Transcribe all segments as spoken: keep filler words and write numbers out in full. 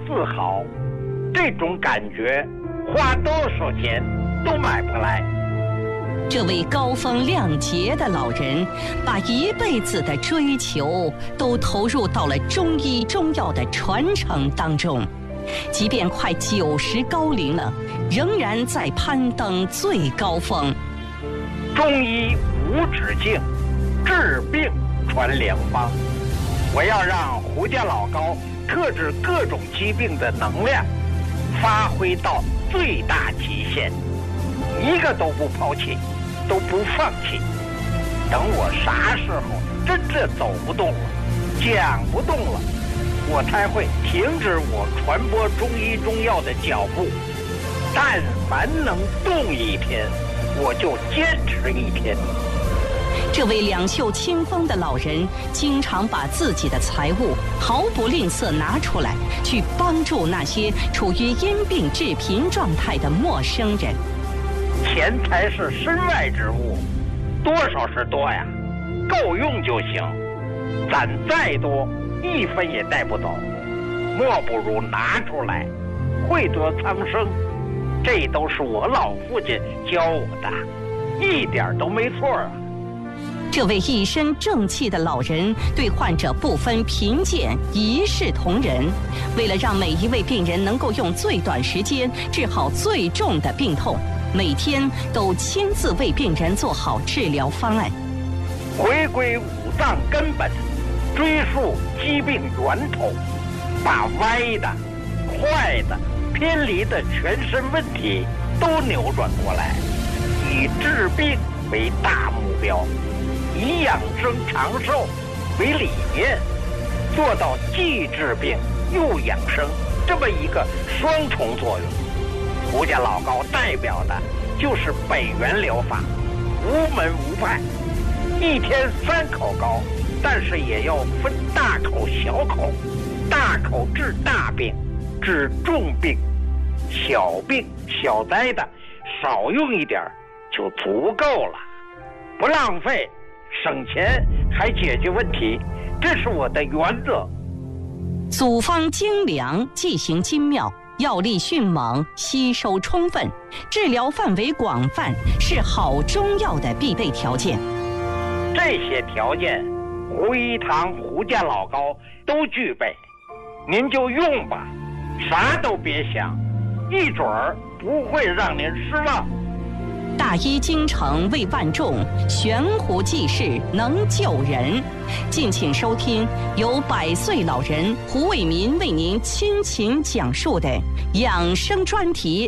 自豪，这种感觉花多少钱都买不来。 这位高风亮节的老人，把一辈子的追求都投入到了中医中药的传承当中，即便快九十高龄了，仍然在攀登最高峰。 中医无止境，治病传良方。我要让胡家老高克制各种疾病的能量发挥到最大极限，一个都不抛弃，都不放弃。等我啥时候真正走不动了，讲不动了，我才会停止我传播中医中药的脚步。但凡能动一天，我就坚持一天。 这位两袖清风的老人，经常把自己的财物毫不吝啬拿出来，去帮助那些处于因病致贫状态的陌生人。 钱财是身外之物，多少是多呀，够用就行。攒再多，一分也带不走，莫不如拿出来，惠泽苍生。这都是我老父亲教我的，一点都没错啊。 这位一身正气的老人对患者不分贫贱，一视同仁。为了让每一位病人能够用最短时间治好最重的病痛，每天都亲自为病人做好治疗方案。 回归五脏根本，追溯疾病源头，把歪的、坏的、偏离的全身问题都扭转过来，以治病为大目标，以养生长寿为理念，做到既治病又养生这么一个双重作用。胡家老高代表的就是北元疗法，无门无派，一天三口膏，但是也要分大口小口，大口治大病，治重病，小病小灾的少用一点就足够了，不浪费，省钱还解决问题，这是我的原则。 组方精良，剂型精妙，药力迅猛，吸收充分，治疗范围广泛，是好中药的必备条件。 这些条件，胡一堂、胡家老高都具备，您就用吧，啥都别想，一准儿不会让您失望。 大医精诚为万众，悬壶济世能救人。敬请收听由百岁老人胡伟民为您倾情讲述的养生专题。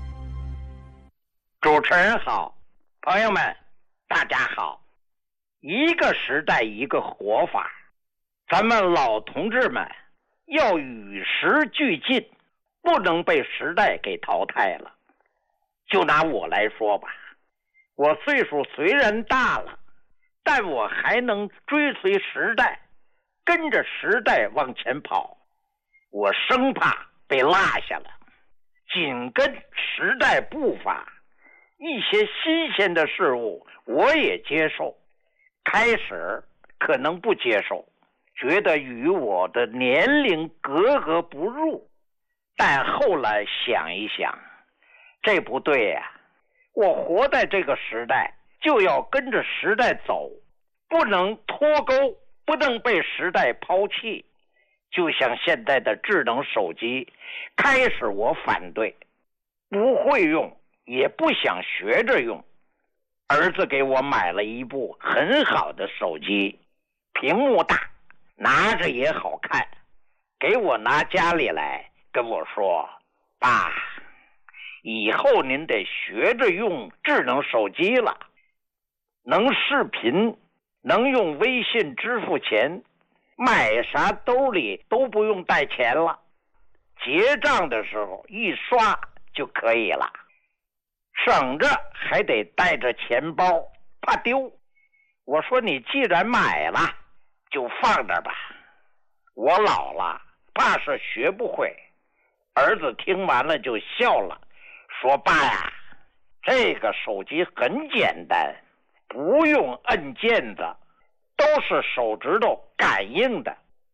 主持人好，朋友们大家好。一个时代一个活法，咱们老同志们要与时俱进，不能被时代给淘汰了。就拿我来说吧，我岁数虽然大了，但我还能追随时代，跟着时代往前跑。我生怕被落下了，紧跟时代步伐，一些新鲜的事物我也接受。开始可能不接受，觉得与我的年龄格格不入，但后来想一想，这不对呀、啊！我活在这个时代，就要跟着时代走，不能脱钩，不能被时代抛弃。就像现在的智能手机，开始我反对，不会用，也不想学着用。儿子给我买了一部很好的手机，屏幕大，拿着也好看，给我拿家里来，跟我说：“爸，以后您得学着用智能手机了，能视频，能用微信支付钱，买啥兜里都不用带钱了，结账的时候一刷就可以了，省着还得带着钱包，怕丢。”我说：“你既然买了，就放那吧，我老了，怕是学不会。”儿子听完了就笑了，说：“爸呀，这个手机很简单，不用摁键子，都是手指头感应的。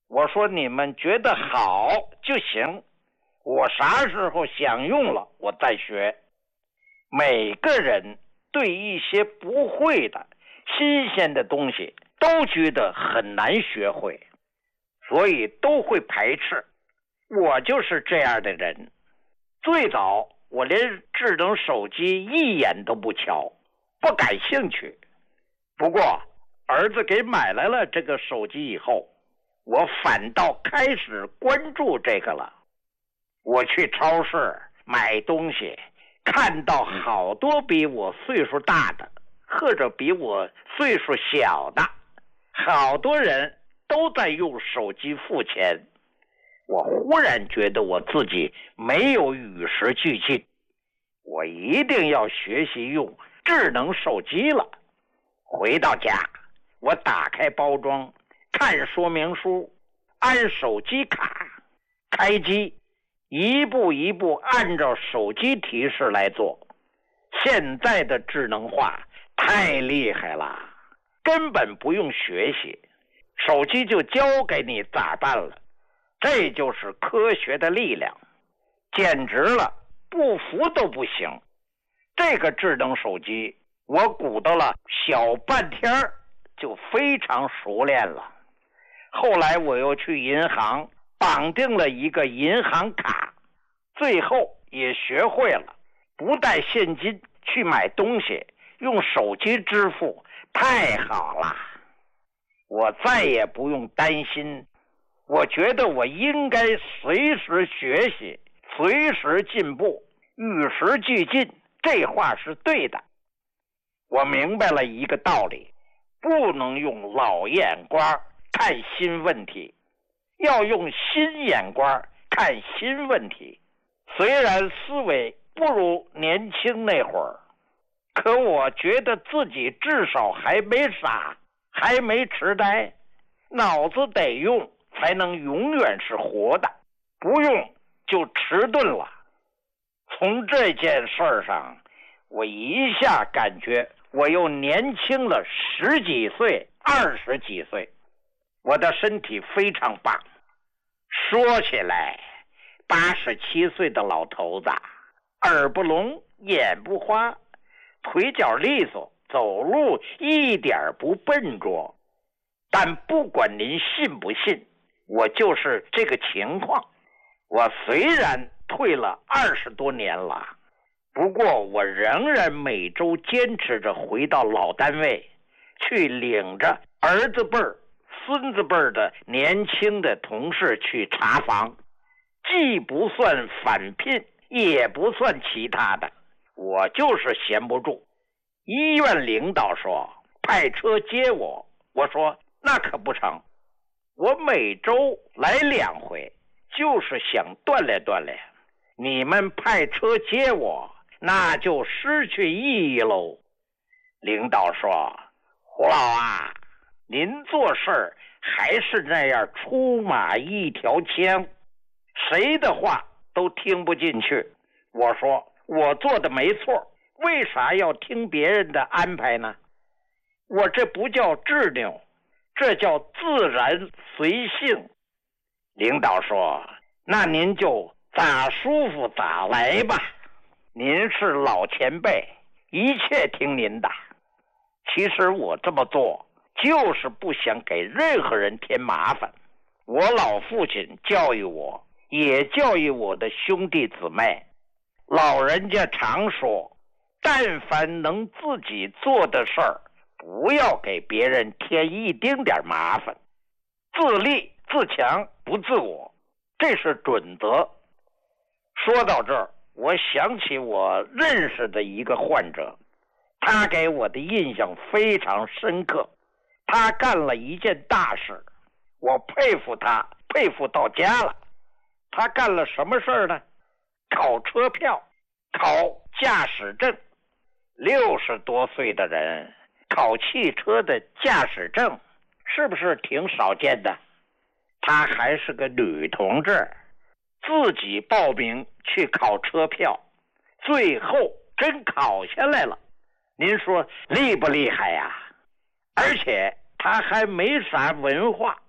我说你们觉得好就行，我啥时候想用了我再学。每个人对一些不会的新鲜的东西都觉得很难学会，所以都会排斥。我就是这样的人。最早我连智能手机一眼都不瞧，不感兴趣。不过儿子给买来了这个手机以后，我反倒开始关注这个了。我去超市买东西，看到好多比我岁数大的或者比我岁数小的，好多人都在用手机付钱。我忽然觉得我自己没有与时俱进，我一定要学习用智能手机了。回到家，我打开包装，看说明书，按手机卡，开机，一步一步按照手机提示来做。现在的智能化太厉害了，根本不用学习，手机就教给你咋办了。这就是科学的力量，简直了，不服都不行。这个智能手机我鼓捣了小半天就非常熟练了。后来我又去银行绑定了一个银行卡，最后也学会了不带现金去买东西，用手机支付，太好了。我再也不用担心。我觉得我应该随时学习，随时进步，与时俱进，这话是对的。我明白了一个道理，不能用老眼光看新问题，要用新眼光看新问题。虽然思维不如年轻那会儿，可我觉得自己至少还没傻，还没痴呆，脑子得用才能永远是活的，不用就迟钝了。从这件事上，我一下感觉我又年轻了十几岁、二十几岁，我的身体非常棒。说起来，八十七岁的老头子，耳不聋，眼不花，腿脚利索，走路一点不笨拙。但不管您信不信，我就是这个情况。我虽然退了二十多年了，不过我仍然每周坚持着回到老单位，去领着儿子辈儿、孙子辈儿的年轻的同事去查房，既不算返聘，也不算其他的，我就是闲不住。医院领导说派车接我，我说那可不成，我每周来两回，就是想锻炼锻炼。你们派车接我，那就失去意义喽。领导说，胡老啊，您做事还是那样出马一条枪，谁的话都听不进去。我说我做的没错，为啥要听别人的安排呢？我这不叫执拗，这叫自然随性。领导说，那您就咋舒服咋来吧，您是老前辈，一切听您的。其实我这么做就是不想给任何人添麻烦。我老父亲教育我，也教育我的兄弟姊妹，老人家常说，但凡能自己做的事儿，不要给别人添一丁点麻烦，自立自强不自我，这是准则。说到这儿，我想起我认识的一个患者，他给我的印象非常深刻。他干了一件大事，我佩服他，佩服到家了。他干了什么事呢？考车票，考驾驶证。六十多岁的人考汽车的驾驶证，是不是挺少见的？他还是个女同志，自己报名去考车票，最后真考下来了。您说厉不厉害呀？而且他还没啥文化，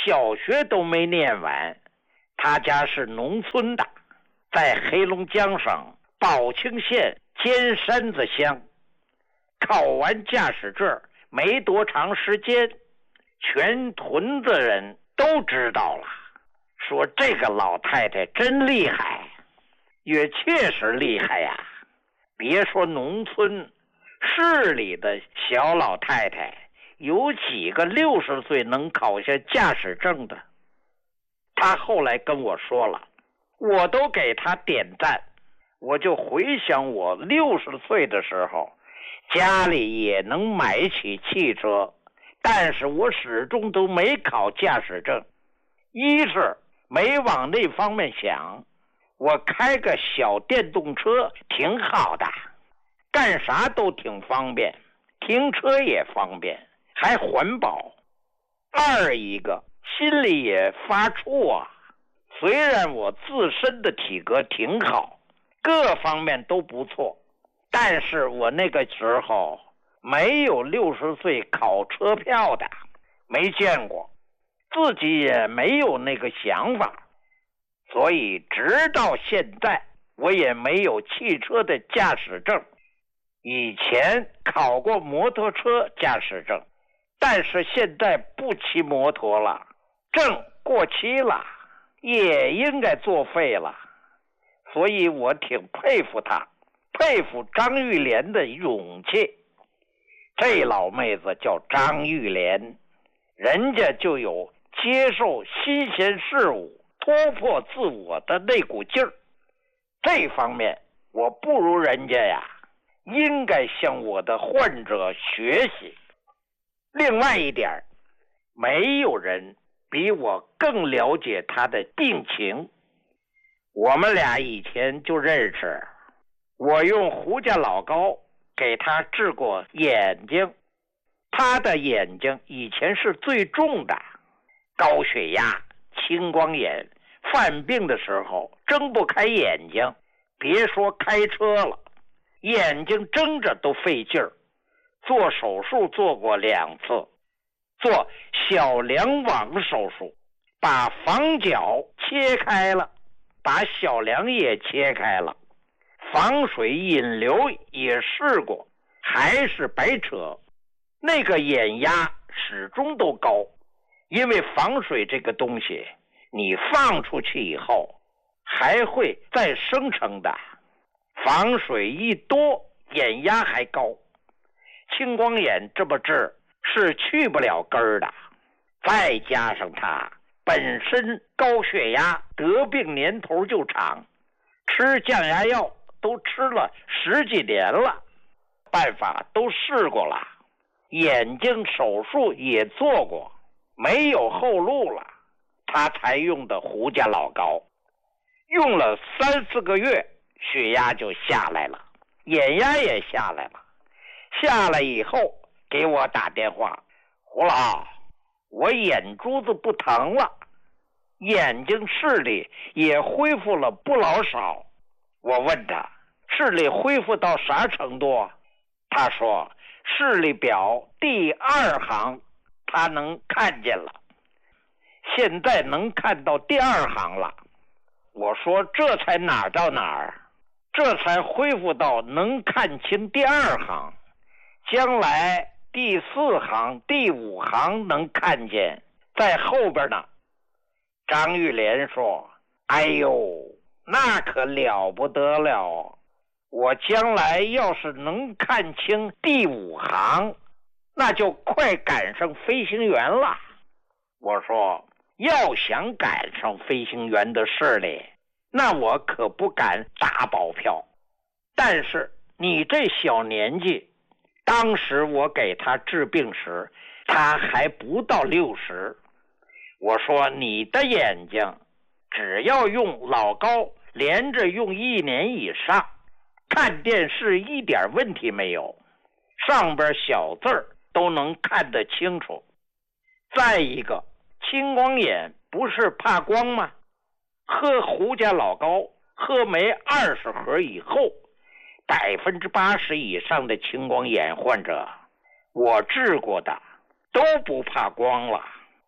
小学都没念完。他家是农村的，在黑龙江省宝清县尖山子乡。考完驾驶证没多长时间，全屯子人都知道了，说这个老太太真厉害，也确实厉害呀。别说农村，市里的小老太太有几个六十岁能考下驾驶证的。她后来跟我说了，我都给她点赞。我就回想我六十岁的时候，家里也能买起汽车，但是我始终都没考驾驶证。一是没往那方面想，我开个小电动车挺好的，干啥都挺方便，停车也方便，还环保。二一个心里也发怵啊，虽然我自身的体格挺好，各方面都不错，但是我那个时候没有六十岁考车票的，没见过，自己也没有那个想法，所以直到现在我也没有汽车的驾驶证。以前考过摩托车驾驶证，但是现在不骑摩托了，证过期了，也应该作废了。所以我挺佩服他，佩服张玉莲的勇气。这老妹子叫张玉莲，人家就有接受新鲜事物、突破自我的那股劲儿。这方面我不如人家呀，应该向我的患者学习。另外一点，没有人比我更了解他的病情。我们俩以前就认识，我用胡家老膏给他治过眼睛。他的眼睛以前是最重的，高血压、青光眼，犯病的时候睁不开眼睛，别说开车了，眼睛睁着都费劲儿。做手术做过两次，做小梁网手术，把房角切开了，把小梁也切开了，防水引流也试过，还是白扯。那个眼压始终都高，因为防水这个东西你放出去以后还会再生成的，防水一多眼压还高。青光眼这么治是去不了根儿的，再加上他本身高血压，得病年头就长，吃降压药都吃了十几年了，办法都试过了，眼睛手术也做过，没有后路了，他才用的胡家老膏。用了三四个月，血压就下来了，眼压也下来了。下来以后给我打电话，胡老，我眼珠子不疼了，眼睛视力也恢复了不老少。我问他视力恢复到啥程度，他说视力表第二行他能看见了，现在能看到第二行了。我说这才哪儿到哪儿，这才恢复到能看清第二行，将来第四行第五行能看见，在后边呢。张玉莲说，哎呦，那可了不得了，我将来要是能看清第五行，那就快赶上飞行员了。我说要想赶上飞行员的视力，那我可不敢打保票，但是你这小年纪，当时我给他治病时他还不到六十。我说你的眼睛只要用老膏连着用一年以上，看电视一点问题没有，上边小字儿都能看得清楚。再一个，青光眼不是怕光吗？喝胡家老膏喝没二十盒以后，百分之八十以上的青光眼患者，我治过的都不怕光了。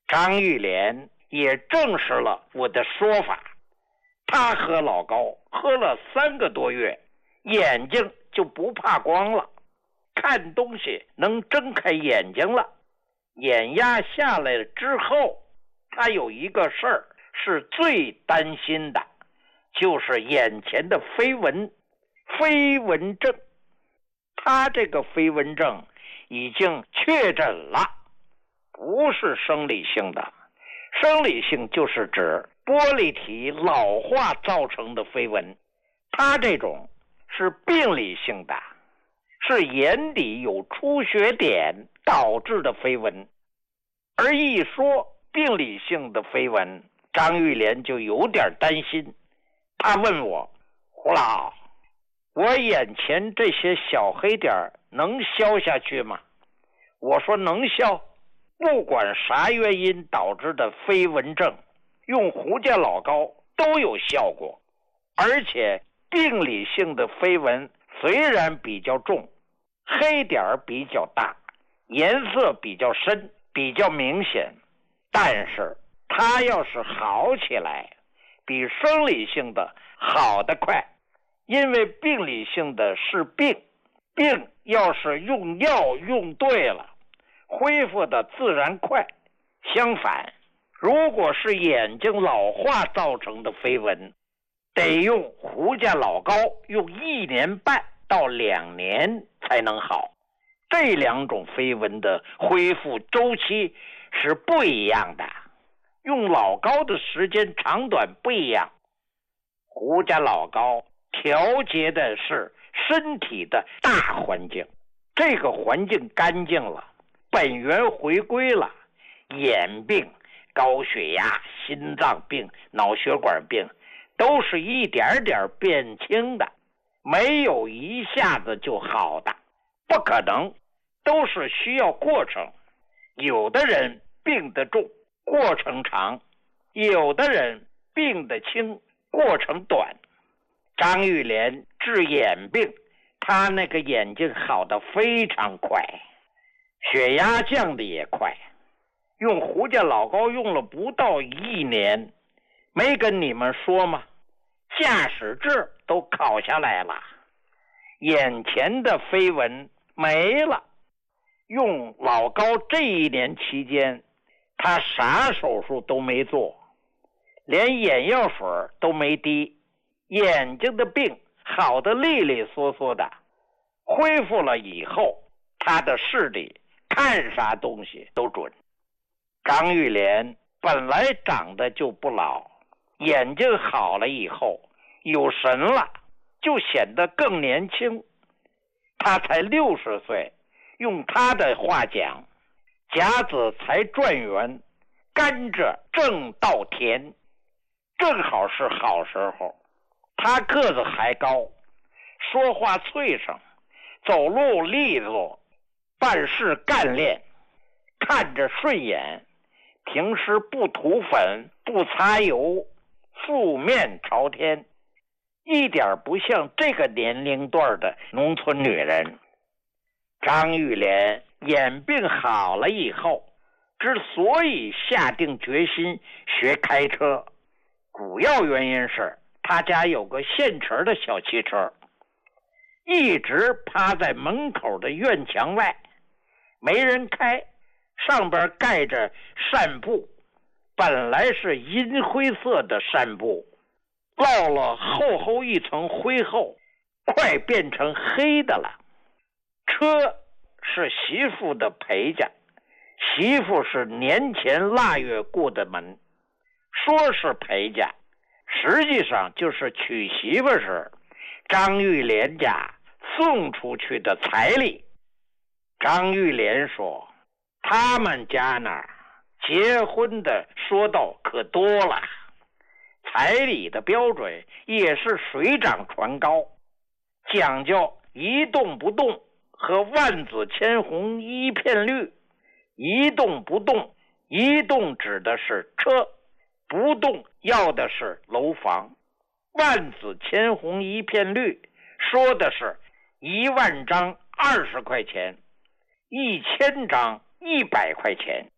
张玉莲也证实了我的说法，他喝老高喝了三个多月，眼睛就不怕光了，看东西能睁开眼睛了。眼压下来了之后，他有一个事儿是最担心的，就是眼前的飞蚊飞蚊症。他这个飞蚊症已经确诊了，不是生理性的。生理性就是指玻璃体老化造成的飞蚊，他这种是病理性的，是眼底有出血点导致的飞蚊。而一说病理性的飞蚊，张玉莲就有点担心。他问我，胡老，我眼前这些小黑点能消下去吗？我说能消，不管啥原因导致的飞蚊症，用胡家老膏都有效果。而且病理性的飞蚊虽然比较重，黑点比较大，颜色比较深，比较明显，但是它要是好起来，比生理性的好得快。因为病理性的是病，病要是用药用对了，恢复的自然快。相反，如果是眼睛老化造成的飞蚊，得用胡家老膏用一年半到两年才能好。这两种飞蚊的恢复周期是不一样的，用老膏的时间长短不一样。胡家老膏调节的是身体的大环境，这个环境干净了，本源回归了，眼病、高血压、心脏病、脑血管病都是一点点变轻的，没有一下子就好的，不可能，都是需要过程。有的人病得重，过程长；有的人病得轻，过程短。张玉莲治眼病，他那个眼睛好得非常快，血压降得也快。用胡家老膏用了不到一年，没跟你们说吗？驾驶证都考下来了，眼前的飞蚊没了。用老膏这一年期间，他啥手术都没做，连眼药水都没滴，眼睛的病好得利利索索的。恢复了以后，他的视力看啥东西都准。张玉莲本来长得就不老，眼睛好了以后有神了，就显得更年轻。他才六十岁，用他的话讲，甲子才转圆，甘蔗正到田，正好是好时候。他个子还高，说话脆声，走路利落，办事干练，看着顺眼，平时不涂粉，不擦油，素面朝天，一点不像这个年龄段的农村女人。张玉莲眼病好了以后，之所以下定决心学开车，主要原因是他家有个现成的小汽车，一直趴在门口的院墙外，没人开，上边盖着扇布，本来是银灰色的扇布，落了厚厚一层灰后，快变成黑的了。车是媳妇的陪嫁，媳妇是年前腊月过的门，说是陪嫁，实际上就是娶媳妇时张玉莲家送出去的彩礼。张玉莲说，他们家那儿结婚的说道可多了，彩礼的标准也是水涨船高，讲究一动不动和万紫千红一片绿。一动不动，一动指的是车，不动要的是楼房。万紫千红一片绿说的是一万张二十块钱，一千张一百块钱，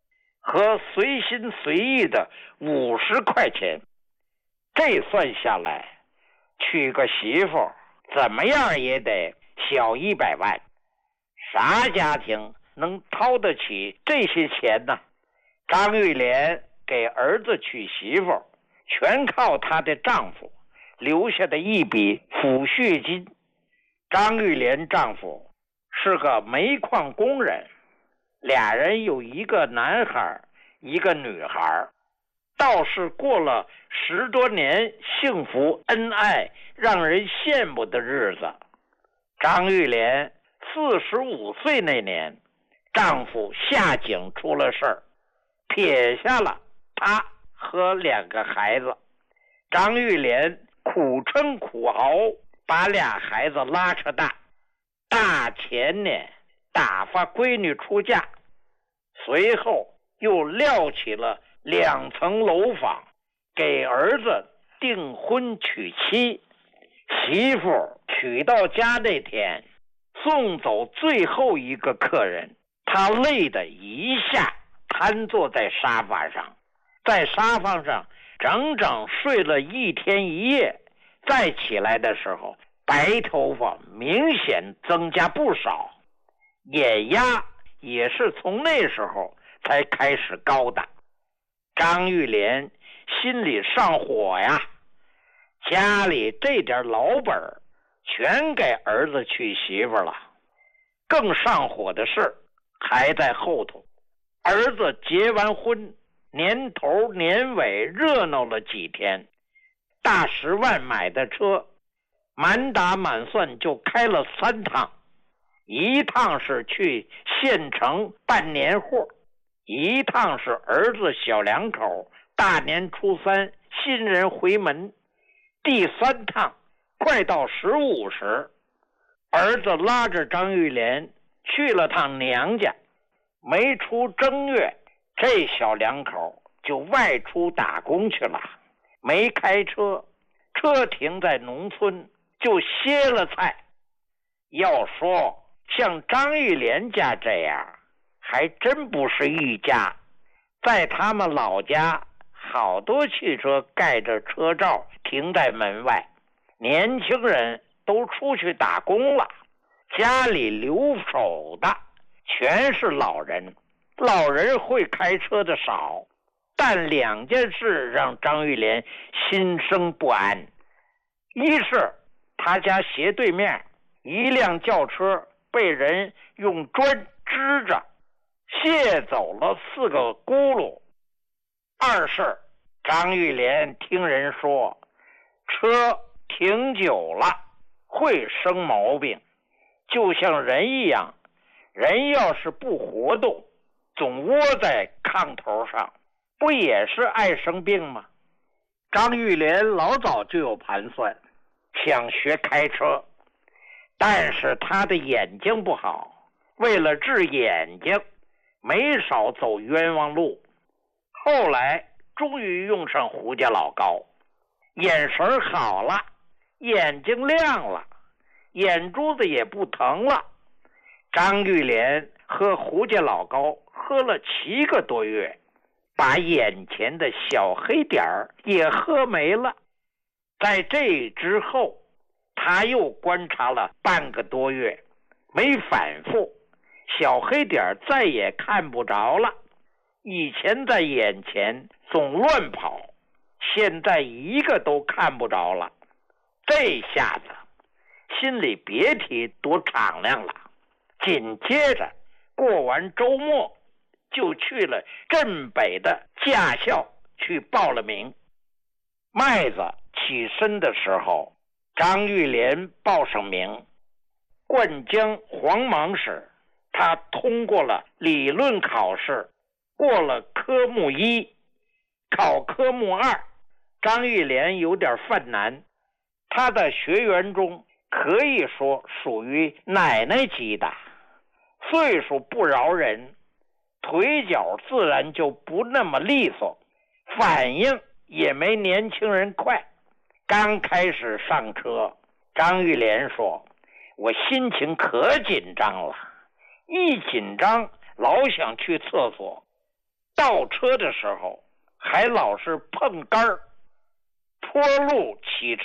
和随心随意的五十块钱，这算下来，娶个媳妇怎么样也得小一百万。啥家庭能掏得起这些钱呢？张玉莲给儿子娶媳妇，全靠她的丈夫留下的一笔抚恤金。张玉莲丈夫是个煤矿工人，俩人有一个男孩一个女孩，倒是过了十多年幸福恩爱让人羡慕的日子。张玉莲四十五岁那年，丈夫下井出了事儿，撇下了她和两个孩子。张玉莲苦撑苦熬，把俩孩子拉扯大。大前年打发闺女出嫁，随后又撂起了两层楼房，给儿子订婚娶妻。媳妇娶到家那天，送走最后一个客人，他累得一下瘫坐在沙发上，在沙发上整整睡了一天一夜。再起来的时候，白头发明显增加不少，眼压也是从那时候才开始高的。张玉莲心里上火呀，家里这点老本全给儿子娶媳妇了。更上火的事还在后头。儿子结完婚，年头年尾热闹了几天，大十万买的车，满打满算就开了三趟。一趟是去县城办年货，一趟是儿子小两口大年初三新人回门，第三趟快到十五时，儿子拉着张玉莲去了趟娘家。没出正月，这小两口就外出打工去了，没开车，车停在农村就歇了菜。要说像张玉莲家这样，还真不是一家。在他们老家，好多汽车盖着车罩停在门外，年轻人都出去打工了，家里留守的全是老人。老人会开车的少，但两件事让张玉莲心生不安。一是他家斜对面一辆轿车被人用砖支着，卸走了四个轱辘。二是张玉莲听人说，车停久了会生毛病，就像人一样，人要是不活动，总窝在炕头上，不也是爱生病吗？张玉莲老早就有盘算，想学开车，但是他的眼睛不好，为了治眼睛，没少走冤枉路。后来终于用上胡家老高，眼神好了，眼睛亮了，眼珠子也不疼了。张玉莲和胡家老高喝了七个多月，把眼前的小黑点儿也喝没了。在这之后，他又观察了半个多月，没反复，小黑点再也看不着了。以前在眼前总乱跑，现在一个都看不着了。这下子心里别提多敞亮了。紧接着过完周末，就去了镇北的驾校去报了名。麦子起身的时候，张玉莲报上名。灌江黄芒时，他通过了理论考试，过了科目一。考科目二，张玉莲有点犯难。他的学员中可以说属于奶奶级的，岁数不饶人，腿脚自然就不那么利索，反应也没年轻人快。刚开始上车，张玉莲说，我心情可紧张了，一紧张老想去厕所， 倒车的时候还老是碰杆儿，坡路骑车